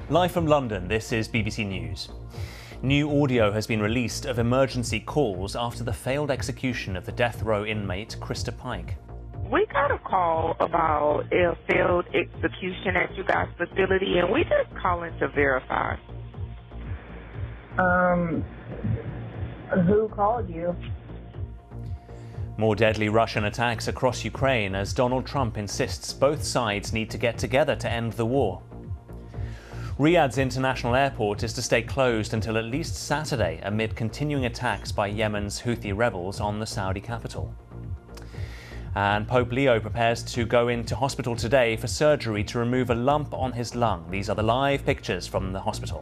Live from London, this is BBC News. New audio has been released of emergency calls after the failed execution of the death row inmate Krista Pike. We got a call about a failed execution at you guys' facility, and we just calling to verify. Who called you? More deadly Russian attacks across Ukraine as Donald Trump insists both sides need to get together to end the war. Riyadh's international airport is to stay closed until at least Saturday amid continuing attacks by Yemen's Houthi rebels on the Saudi capital. And Pope Leo prepares to go into hospital today for surgery to remove a lump on his lung. These are the live pictures from the hospital.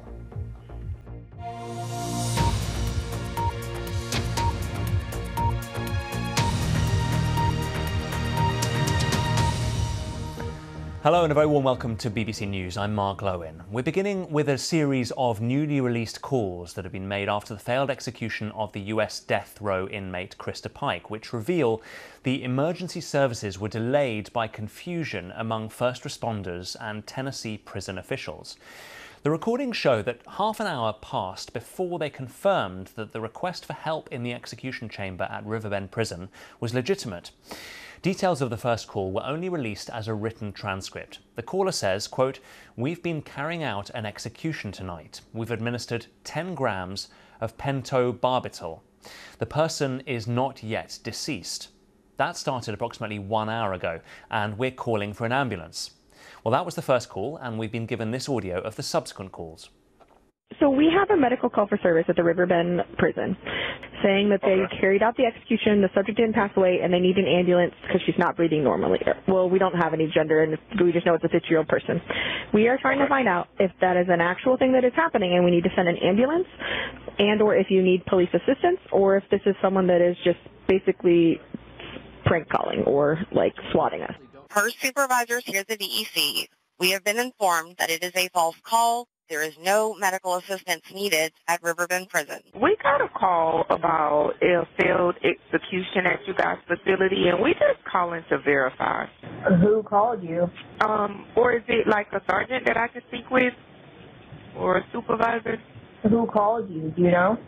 Hello and a very warm welcome to BBC News. I'm Mark Lowen. We're beginning with a series of newly released calls that have been made after the failed execution of the US death row inmate Krista Pike, which reveal the emergency services were delayed by confusion among first responders and Tennessee prison officials. The recordings show that half an hour passed before they confirmed that the request for help in the execution chamber at Riverbend Prison was legitimate. Details of the first call were only released as a written transcript. The caller says, quote, "We've been carrying out an execution tonight. We've administered 10 grams of pentobarbital. The person is not yet deceased." That started approximately 1 hour ago, and we're calling for an ambulance. Well, that was the first call, and we've been given this audio of the subsequent calls. So we have a medical call for service at the Riverbend Prison saying that they carried out the execution, the subject didn't pass away, and they need an ambulance because she's not breathing normally. Well, we don't have any gender, and we just know it's a 50-year-old person. We are trying to find out if that is an actual thing that is happening and we need to send an ambulance, and or if you need police assistance, or if this is someone that is just basically prank calling or like swatting us. Per supervisors here at the DEC, we have been informed that it is a false call. There is no medical assistance needed at Riverbend Prison. We got a call about a failed execution at you guys' facility, and we just calling to verify. Who called you? Or is it like a sergeant that I could speak with, or a supervisor? Who called you? Do you know?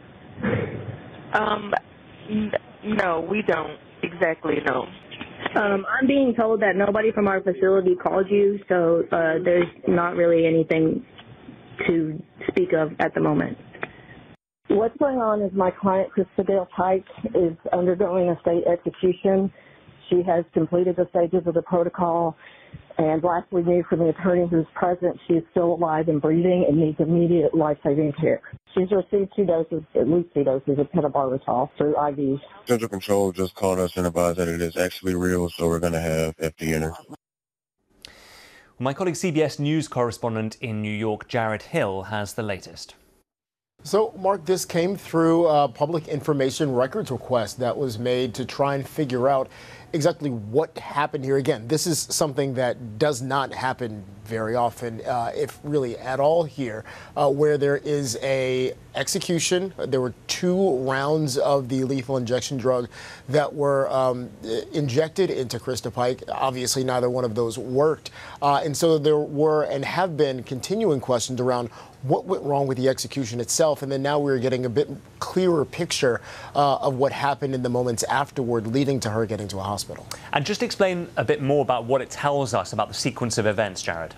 No, we don't exactly know. I'm being told that nobody from our facility called you, so there's not really anything to speak of at the moment. What's going on is my client, Krista Pike, is undergoing a state execution. She has completed the stages of the protocol, and last we knew from the attorney who's present, she is still alive and breathing and needs immediate life-saving care. She's received at least two doses of pentobarbital through IVs. Central Control just called us and advised that it is actually real, so we're going to have FD enter. My colleague CBS News correspondent in New York, Jared Hill, has the latest. So, Mark, this came through a public information records request that was made to try and figure out exactly what happened here. Again, this is something that does not happen very often, if really at all here, where there is a execution. There were 2 rounds of the lethal injection drug that were injected into Krista Pike. Obviously, neither one of those worked. And so there were and have been continuing questions around what went wrong with the execution itself. And then now we're getting a bit clearer picture of what happened in the moments afterward, leading to her getting to a hospital. And just explain a bit more about what it tells us about the sequence of events, Jared.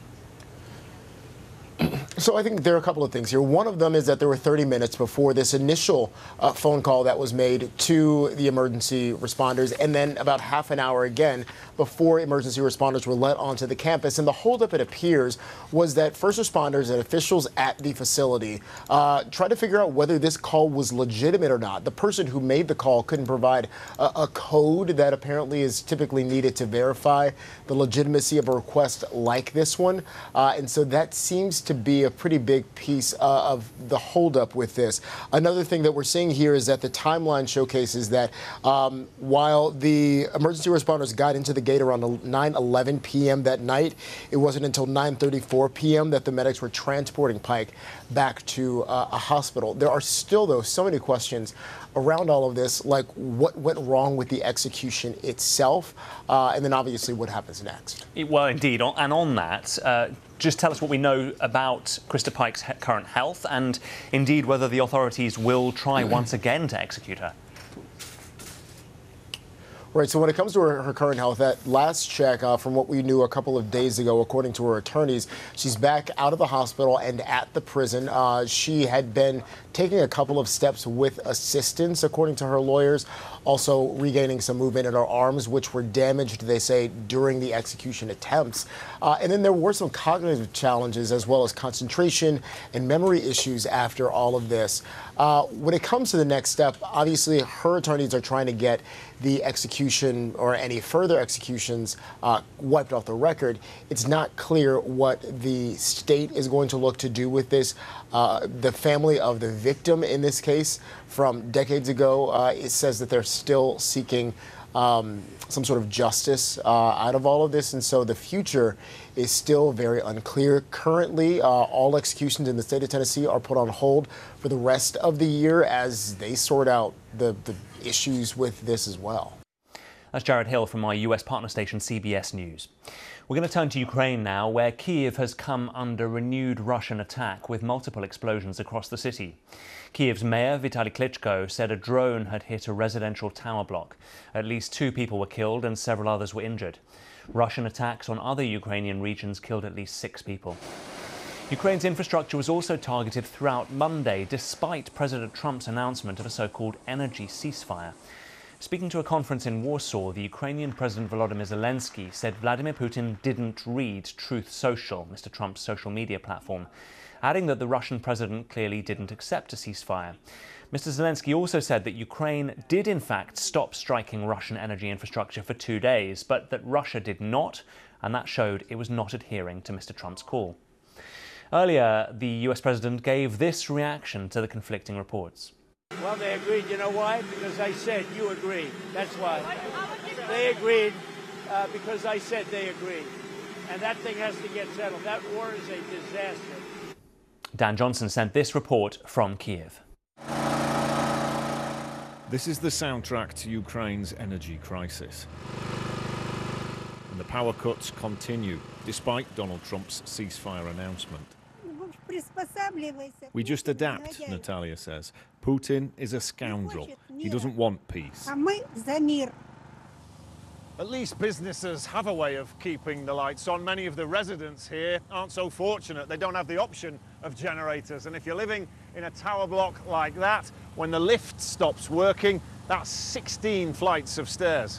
So I think there are a couple of things here. One of them is that there were 30 minutes before this initial phone call that was made to the emergency responders, and then about half an hour again before emergency responders were let onto the campus. And the holdup, it appears, was that first responders and officials at the facility tried to figure out whether this call was legitimate or not. The person who made the call couldn't provide a code that apparently is typically needed to verify the legitimacy of a request like this one. And so that seems to be a pretty big piece of the holdup with this. Another thing that we're seeing here is that the timeline showcases that while the emergency responders got into the gate around 9:11 p.m. that night, it wasn't until 9:34 p.m. that the medics were transporting Pike back to a hospital. There are still, though, so many questions around all of this, like what went wrong with the execution itself, and then obviously what happens next. Well, indeed, and on that, just tell us what we know about Krista Pike's current health and indeed whether the authorities will try once again to execute her. Right, so when it comes to her current health, that last check from what we knew a couple of days ago, according to her attorneys, she's back out of the hospital and at the prison. She had been taking a couple of steps with assistance, according to her lawyers, also regaining some movement in her arms, which were damaged, they say, during the execution attempts. And then there were some cognitive challenges as well as concentration and memory issues after all of this. When it comes to the next step, obviously her attorneys are trying to get the execution or any further executions wiped off the record. It's not clear what the state is going to look to do with this. The family of the victim in this case from decades ago, it says that they're still seeking some sort of justice out of all of this. And so the future is still very unclear. Currently, all executions in the state of Tennessee are put on hold for the rest of the year as they sort out the issues with this as well. That's Jared Hill from our US partner station CBS News. We're going to turn to Ukraine now, where Kyiv has come under renewed Russian attack with multiple explosions across the city. Kyiv's mayor, Vitaly Klitschko, said a drone had hit a residential tower block. At least 2 people were killed and several others were injured. Russian attacks on other Ukrainian regions killed at least 6 people. Ukraine's infrastructure was also targeted throughout Monday, despite President Trump's announcement of a so-called energy ceasefire. Speaking to a conference in Warsaw, the Ukrainian President Volodymyr Zelensky said Vladimir Putin didn't read Truth Social, Mr. Trump's social media platform, adding that the Russian president clearly didn't accept a ceasefire. Mr. Zelensky also said that Ukraine did in fact stop striking Russian energy infrastructure for 2 days, but that Russia did not, and that showed it was not adhering to Mr. Trump's call. Earlier, the US president gave this reaction to the conflicting reports. Well, they agreed. You know why? Because I said you agreed. That's why. They agreed because I said they agreed. And that thing has to get settled. That war is a disaster. Dan Johnson sent this report from Kyiv. This is the soundtrack to Ukraine's energy crisis. And the power cuts continue, despite Donald Trump's ceasefire announcement. We just adapt, Natalia says. Putin is a scoundrel. He doesn't want peace. At least businesses have a way of keeping the lights on. Many of the residents here aren't so fortunate. They don't have the option of generators. And if you're living in a tower block like that, when the lift stops working, that's 16 flights of stairs.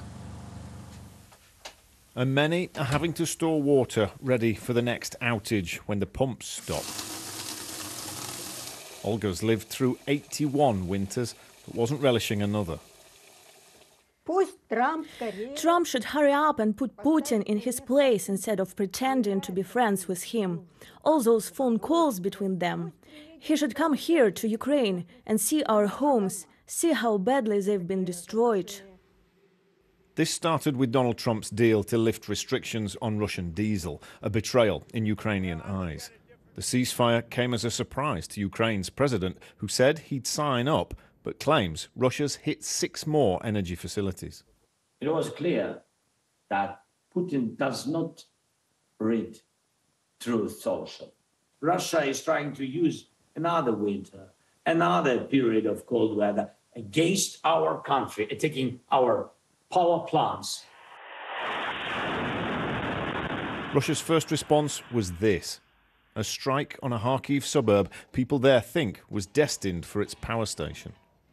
And many are having to store water ready for the next outage when the pumps stop. Olga's lived through 81 winters, but wasn't relishing another. Trump should hurry up and put Putin in his place instead of pretending to be friends with him. All those phone calls between them. He should come here to Ukraine and see our homes, see how badly they've been destroyed. This started with Donald Trump's deal to lift restrictions on Russian diesel, a betrayal in Ukrainian eyes. The ceasefire came as a surprise to Ukraine's president, who said he'd sign up, but claims Russia's hit 6 more energy facilities. It was clear that Putin does not read Truth Social. Russia is trying to use another winter, another period of cold weather against our country, attacking our power plants. Russia's first response was this: a strike on a Kharkiv suburb people there think was destined for its power station.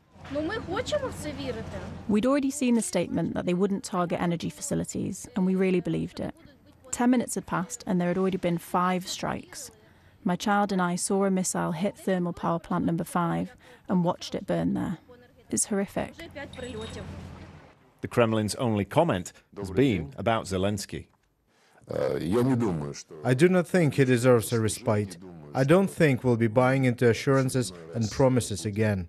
We'd already seen the statement that they wouldn't target energy facilities, and we really believed it. 10 minutes had passed, and there had already been 5 strikes. My child and I saw a missile hit thermal power plant number 5 and watched it burn there. It's horrific. The Kremlin's only comment has been about Zelensky. I do not think he deserves a respite. I don't think we'll be buying into assurances and promises again.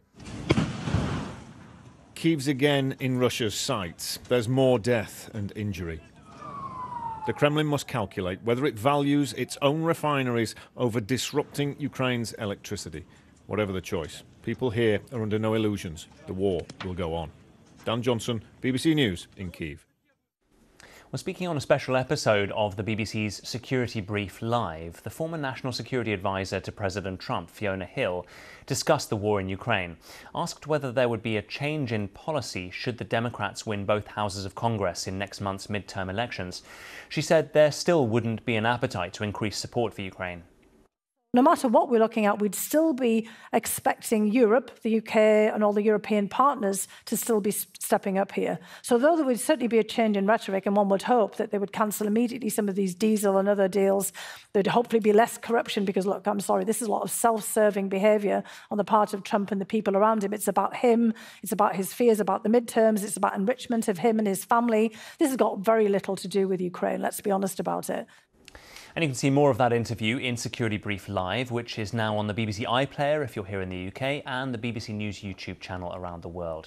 Kyiv's again in Russia's sights. There's more death and injury. The Kremlin must calculate whether it values its own refineries over disrupting Ukraine's electricity. Whatever the choice, people here are under no illusions. The war will go on. Dan Johnson, BBC News in Kyiv. Well, speaking on a special episode of the BBC's Security Brief Live, the former National Security Advisor to President Trump, Fiona Hill, discussed the war in Ukraine. Asked whether there would be a change in policy should the Democrats win both houses of Congress in next month's midterm elections, she said there still wouldn't be an appetite to increase support for Ukraine. No matter what we're looking at, we'd still be expecting Europe, the UK and all the European partners to still be stepping up here. So though there would certainly be a change in rhetoric, and one would hope that they would cancel immediately some of these diesel and other deals, there'd hopefully be less corruption because, look, I'm sorry, this is a lot of self-serving behaviour on the part of Trump and the people around him. It's about him, it's about his fears about the midterms, it's about enrichment of him and his family. This has got very little to do with Ukraine, let's be honest about it. And you can see more of that interview in Security Brief Live, which is now on the BBC iPlayer if you're here in the UK, and the BBC News YouTube channel around the world.